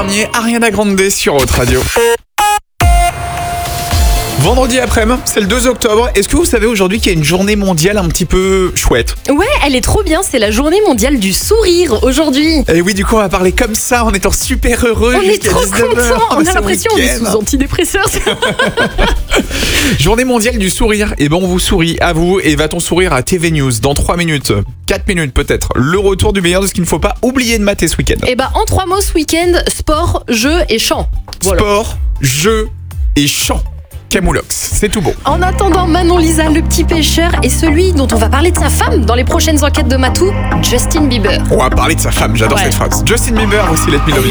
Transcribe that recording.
Garnier, Ariana Grande sur Haute Radio. Vendredi après-midi, c'est le 2 octobre. Est-ce que vous savez aujourd'hui qu'il y a une journée mondiale un petit peu chouette? Ouais, elle est trop bien, c'est la journée mondiale du sourire aujourd'hui. Et oui, du coup, on va parler comme ça en étant super heureux. On est trop contents, on a l'impression qu'on est sous antidépresseurs. Journée mondiale du sourire. Et ben on vous sourit à vous et va-t-on sourire à TV News dans 3 minutes, 4 minutes peut-être. Le retour du meilleur de ce qu'il ne faut pas oublier de mater ce week-end. Et ben en 3 mots ce week-end, sport, jeu et chant. Voilà. Sport, jeu et chant. Camoulox, c'est tout bon. En attendant, Manon Lisa, le petit pêcheur, et celui dont on va parler de sa femme dans les prochaines enquêtes de Matou, Justin Bieber. On va parler de sa femme, j'adore cette phrase. Justin Bieber aussi, Let Me Love You.